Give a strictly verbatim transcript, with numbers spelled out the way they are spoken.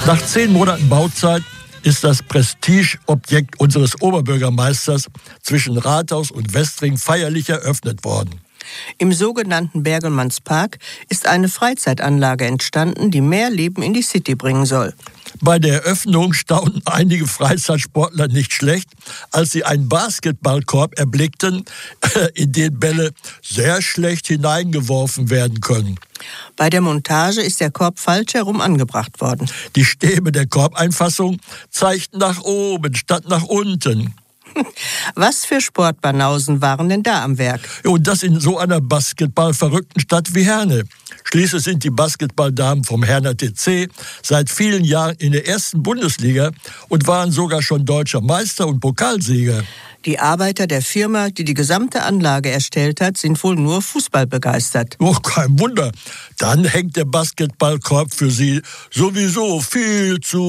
Nach zehn Monaten Bauzeit ist das Prestigeobjekt unseres Oberbürgermeisters zwischen Rathaus und Westring feierlich eröffnet worden. Im sogenannten Bergelmannspark ist eine Freizeitanlage entstanden, die mehr Leben in die City bringen soll. Bei der Eröffnung staunten einige Freizeitsportler nicht schlecht, als sie einen Basketballkorb erblickten, in den Bälle sehr schlecht hineingeworfen werden können. Bei der Montage ist der Korb falsch herum angebracht worden. Die Stäbe der Korbeinfassung zeigten nach oben statt nach unten. Was für Sportbanausen waren denn da am Werk? Und das in so einer basketballverrückten Stadt wie Herne. Schließlich sind die Basketballdamen vom Herner T C seit vielen Jahren in der ersten Bundesliga und waren sogar schon deutscher Meister und Pokalsieger. Die Arbeiter der Firma, die die gesamte Anlage erstellt hat, sind wohl nur Fußball begeistert. Oh, kein Wunder. Dann hängt der Basketballkorb für sie sowieso viel zu